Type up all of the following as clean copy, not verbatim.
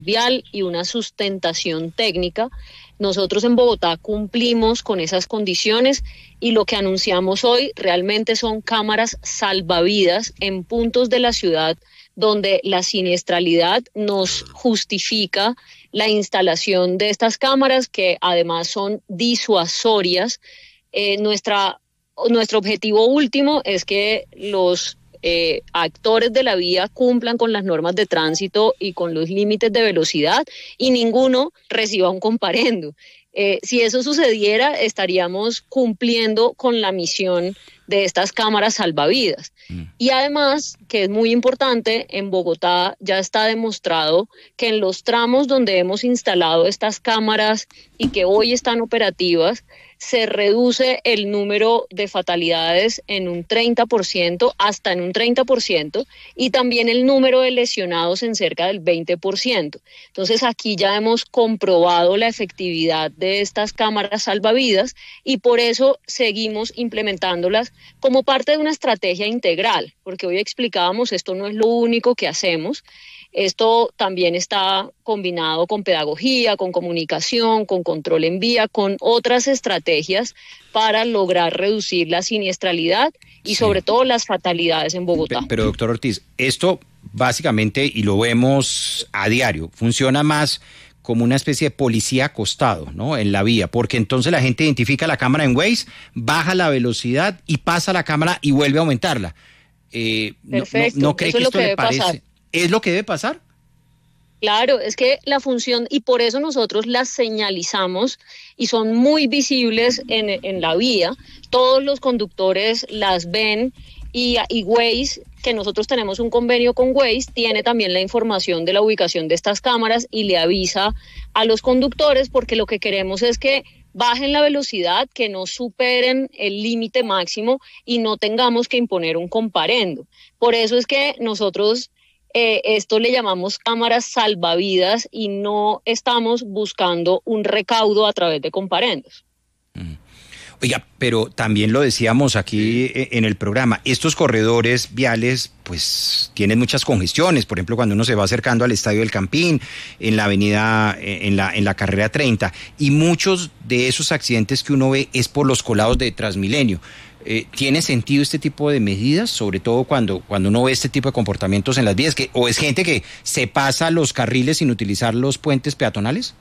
vial y una sustentación técnica. Nosotros en Bogotá cumplimos con esas condiciones y lo que anunciamos hoy realmente son cámaras salvavidas en puntos de la ciudad donde la siniestralidad nos justifica la instalación de estas cámaras, que además son disuasorias. Nuestro objetivo último es que los actores de la vía cumplan con las normas de tránsito y con los límites de velocidad y ninguno reciba un comparendo. Si eso sucediera, estaríamos cumpliendo con la misión de estas cámaras salvavidas. Y además, que es muy importante, en Bogotá ya está demostrado que en los tramos donde hemos instalado estas cámaras y que hoy están operativas, se reduce el número de fatalidades en un 30%, hasta en un 30%, y también el número de lesionados en cerca del 20%. Entonces aquí ya hemos comprobado la efectividad de estas cámaras salvavidas y por eso seguimos implementándolas como parte de una estrategia integral, porque hoy explicábamos, esto no es lo único que hacemos. Esto también está combinado con pedagogía, con comunicación, con control en vía, con otras estrategias para lograr reducir la siniestralidad y sobre todo las fatalidades en Bogotá. Pero doctor Ortiz, esto básicamente, y lo vemos a diario, funciona más como una especie de policía acostado, ¿no?, en la vía, porque entonces la gente identifica la cámara en Waze, baja la velocidad y pasa la cámara y vuelve a aumentarla. Perfecto. ¿No cree eso que es esto lo que le parece? pasar. ¿Es lo que debe pasar? Claro, es que la función, y por eso nosotros las señalizamos y son muy visibles en la vía, todos los conductores las ven y Waze, que nosotros tenemos un convenio con Waze, tiene también la información de la ubicación de estas cámaras y le avisa a los conductores, porque lo que queremos es que bajen la velocidad, que no superen el límite máximo y no tengamos que imponer un comparendo. Por eso es que nosotros esto le llamamos cámaras salvavidas y no estamos buscando un recaudo a través de comparendos. Oiga, pero también lo decíamos aquí en el programa, estos corredores viales pues tienen muchas congestiones, por ejemplo cuando uno se va acercando al Estadio del Campín, en la avenida, en la carrera 30, y muchos de esos accidentes que uno ve es por los colados de Transmilenio. ¿Tiene sentido este tipo de medidas, sobre todo cuando uno ve este tipo de comportamientos en las vías, o es gente que se pasa los carriles sin utilizar los puentes peatonales?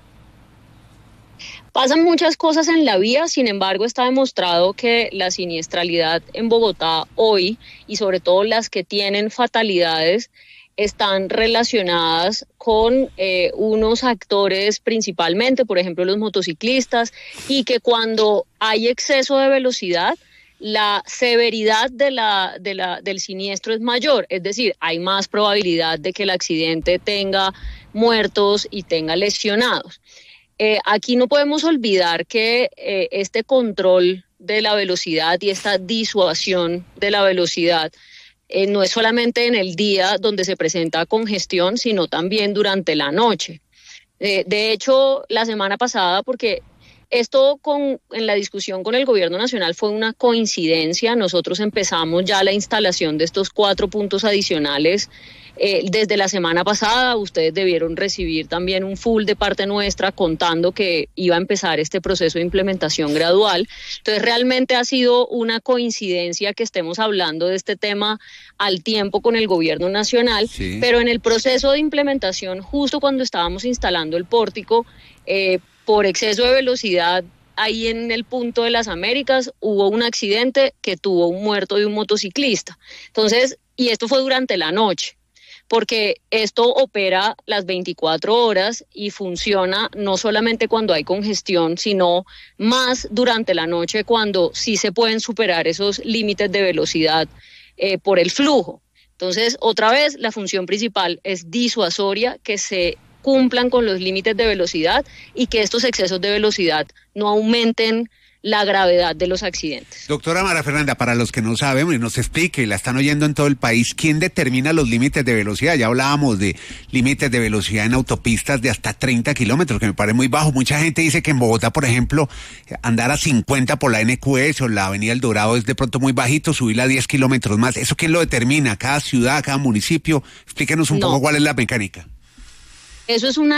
Pasan muchas cosas en la vía, sin embargo está demostrado que la siniestralidad en Bogotá hoy, y sobre todo las que tienen fatalidades, están relacionadas con unos actores principalmente, por ejemplo los motociclistas, y que cuando hay exceso de velocidad, la severidad del siniestro es mayor, es decir, hay más probabilidad de que el accidente tenga muertos y tenga lesionados. Aquí no podemos olvidar que este control de la velocidad y esta disuasión de la velocidad no es solamente en el día donde se presenta congestión, sino también durante la noche. De hecho, la semana pasada, porque esto en la discusión con el gobierno nacional fue una coincidencia, nosotros empezamos ya la instalación de estos 4 puntos adicionales desde la semana pasada. Ustedes debieron recibir también un full de parte nuestra contando que iba a empezar este proceso de implementación gradual. Entonces realmente ha sido una coincidencia que estemos hablando de este tema al tiempo con el gobierno nacional, sí. Pero en el proceso de implementación, justo cuando estábamos instalando el pórtico, por exceso de velocidad, ahí en el punto de las Américas hubo un accidente que tuvo un muerto de un motociclista. Entonces, y esto fue durante la noche, porque esto opera las 24 horas y funciona no solamente cuando hay congestión, sino más durante la noche cuando sí se pueden superar esos límites de velocidad por el flujo. Entonces, otra vez, la función principal es disuasoria, que se cumplan con los límites de velocidad y que estos excesos de velocidad no aumenten la gravedad de los accidentes. Doctora María Fernanda, para los que no saben y nos explique, y la están oyendo en todo el país, ¿quién determina los límites de velocidad? Ya hablábamos de límites de velocidad en autopistas de hasta 30 kilómetros, que me parece muy bajo. Mucha gente dice que en Bogotá, por ejemplo, andar a 50 por la NQS o la Avenida El Dorado es de pronto muy bajito, subirla a 10 kilómetros más. ¿Eso quién lo determina? ¿Cada ciudad, cada municipio? Explíquenos un poco cuál es la mecánica. Eso es una